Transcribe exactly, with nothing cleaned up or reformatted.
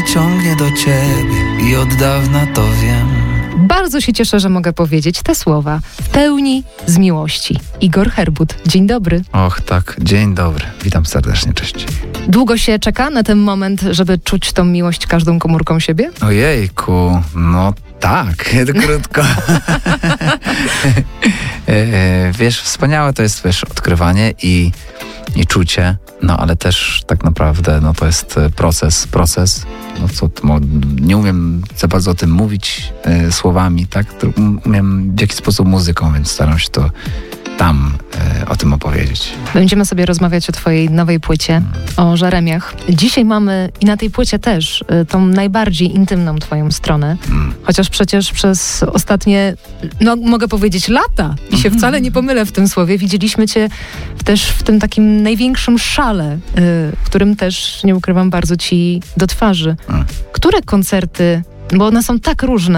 ciągnie do ciebie i od dawna to wiem. Bardzo się cieszę, że mogę powiedzieć te słowa. W pełni z miłości. Igor Herbut, dzień dobry. Och tak, dzień dobry. Witam serdecznie, cześć. Długo się czeka na ten moment, żeby czuć tą miłość każdą komórką siebie? Ojejku, no tak, krótko. Wiesz, wspaniałe to jest, wiesz, odkrywanie i, i czucie, no ale też tak naprawdę, no to jest proces, proces. No co, no, nie umiem za bardzo o tym mówić e, słowami, tak? Umiem w jakiś sposób muzyką, więc staram się to tam e, o tym opowiedzieć. Będziemy sobie rozmawiać o twojej nowej płycie, o Żeremiach. Dzisiaj mamy i na tej płycie też y, tą najbardziej intymną twoją stronę. Mm. Chociaż przecież przez ostatnie, no mogę powiedzieć lata i się wcale nie pomylę w tym słowie, widzieliśmy cię też w tym takim największym szale, y, w którym też, nie ukrywam, bardzo ci do twarzy. Mm. Które koncerty, bo one są tak różne,